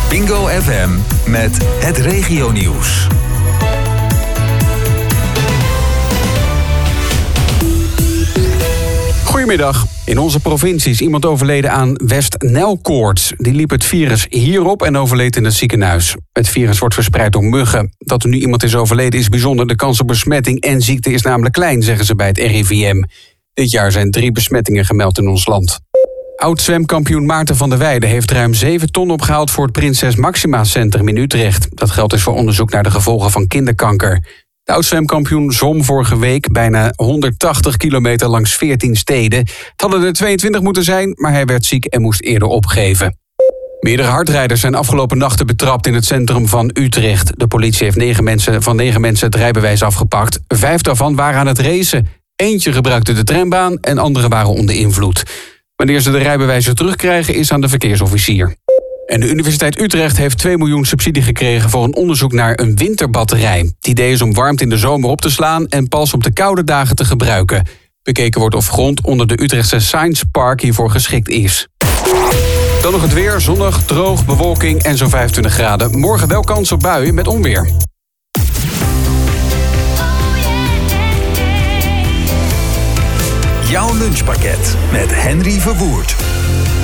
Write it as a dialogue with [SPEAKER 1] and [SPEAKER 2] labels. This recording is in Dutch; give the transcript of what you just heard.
[SPEAKER 1] Bingo FM met het regionieuws.
[SPEAKER 2] Goedemiddag. In onze provincie is iemand overleden aan West-Nijlkoorts. Die liep het virus hierop en overleed in het ziekenhuis. Het virus wordt verspreid door muggen. Dat er nu iemand is overleden is bijzonder. De kans op besmetting en ziekte is namelijk klein, zeggen ze bij het RIVM. Dit jaar zijn 3 besmettingen gemeld in ons land. Oud-zwemkampioen Maarten van der Weijden heeft ruim 7 ton opgehaald voor het Prinses Maxima Centrum in Utrecht. Dat geld is voor onderzoek naar de gevolgen van kinderkanker. De oud-zwemkampioen zwom vorige week bijna 180 kilometer langs 14 steden. Het hadden er 22 moeten zijn, maar hij werd ziek en moest eerder opgeven. Meerdere hardrijders zijn afgelopen nachten betrapt in het centrum van Utrecht. De politie heeft 9 mensen het rijbewijs afgepakt. 5 daarvan waren aan het racen. Eentje gebruikte de trambaan en anderen waren onder invloed. Wanneer ze de rijbewijzen terugkrijgen is aan de verkeersofficier. En de Universiteit Utrecht heeft 2 miljoen subsidie gekregen voor een onderzoek naar een winterbatterij. Het idee is om warmte in de zomer op te slaan en pas op de koude dagen te gebruiken. Bekeken wordt of grond onder de Utrechtse Science Park hiervoor geschikt is. Dan nog het weer, zonnig, droog, bewolking en zo'n 25 graden. Morgen wel kans op buien met onweer.
[SPEAKER 1] Jouw lunchpakket met Henry Verwoerd.